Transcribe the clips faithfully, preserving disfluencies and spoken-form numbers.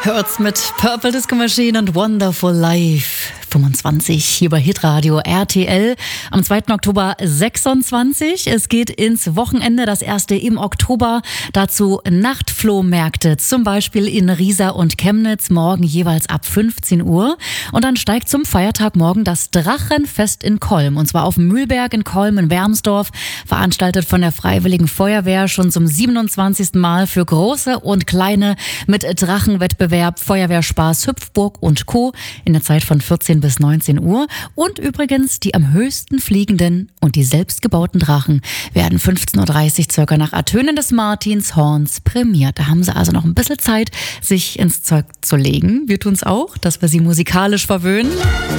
Hört's mit Purple Disco Machine und Wonderful Life. fünfundzwanzig hier bei Hitradio R T L am zweiten Oktober sechsundzwanzig. Es geht ins Wochenende, das erste im Oktober. Dazu Nachtflohmärkte, zum Beispiel in Riesa und Chemnitz, morgen jeweils ab fünfzehn Uhr. Und dann steigt zum Feiertag morgen das Drachenfest in Kolm. Und zwar auf dem Mühlberg in Kolm in Wermsdorf, veranstaltet von der Freiwilligen Feuerwehr schon zum siebenundzwanzigsten Mal für Große und Kleine mit Drachenwettbewerb, Feuerwehrspaß, Hüpfburg und Co. in der Zeit von vierzehn bis neunzehn Uhr. Und übrigens die am höchsten fliegenden und die selbstgebauten Drachen werden fünfzehn Uhr dreißig circa nach Ertönen des Martinshorns prämiert. Da haben sie also noch ein bisschen Zeit, sich ins Zeug zu legen. Wir tun's auch, dass wir sie musikalisch verwöhnen.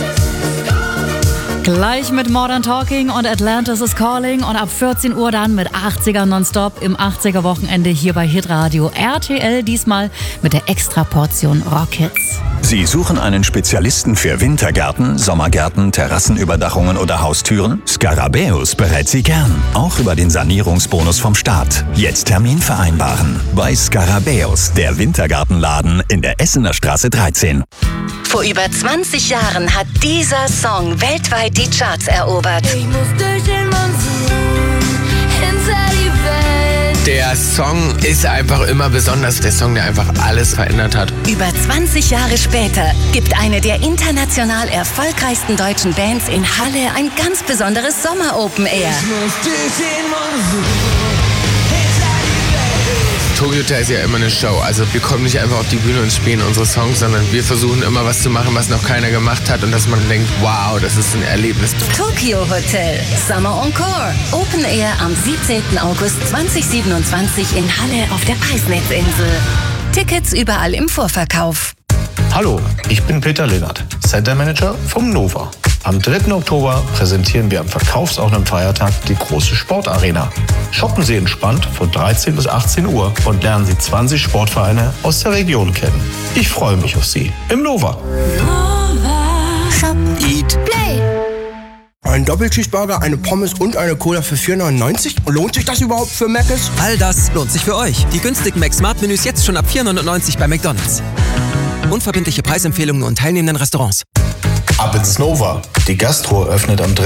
Gleich mit Modern Talking und Atlantis is Calling und ab vierzehn Uhr dann mit achtziger Nonstop im achtziger Wochenende hier bei Hitradio R T L, diesmal mit der Extraportion Rockhits. Sie suchen einen Spezialisten für Wintergärten, Sommergärten, Terrassenüberdachungen oder Haustüren? Scarabäus berät Sie gern, auch über den Sanierungsbonus vom Staat. Jetzt Termin vereinbaren bei Scarabäus, der Wintergartenladen in der Essener Straße dreizehn. Vor über zwanzig Jahren hat dieser Song weltweit die Charts erobert. Ich muss durch den Monsun hinter die Welt. Der Song ist einfach immer besonders. Der Song, der einfach alles verändert hat. Über zwanzig Jahre später gibt eine der international erfolgreichsten deutschen Bands in Halle ein ganz besonderes Sommer-Open Air. Ich muss durch den Monsun. Tokyo Hotel ist ja immer eine Show. Also wir kommen nicht einfach auf die Bühne und spielen unsere Songs, sondern wir versuchen immer was zu machen, was noch keiner gemacht hat und dass man denkt, wow, das ist ein Erlebnis. Tokyo Hotel, Summer Encore, Open Air am siebzehnten August zweitausendsiebenundzwanzig in Halle auf der Preisnetzinsel. Tickets überall im Vorverkauf. Hallo, ich bin Peter Lennart, Center Manager vom Nova. Am dritten Oktober präsentieren wir am verkaufsoffenen Feiertag die große Sportarena. Shoppen Sie entspannt von dreizehn bis achtzehn Uhr und lernen Sie zwanzig Sportvereine aus der Region kennen. Ich freue mich auf Sie im Nova. Shop, Eat, Play. Ein Doppelcheeseburger, eine Pommes und eine Cola für vier neunundneunzig? Lohnt sich das überhaupt für Mc's? all das lohnt sich für euch. Die günstigen Mac-Smart-Menüs jetzt schon ab vier neunundneunzig bei McDonald's. Unverbindliche Preisempfehlungen und teilnehmenden Restaurants. Ab ins Nova. Die Gastro öffnet am dritten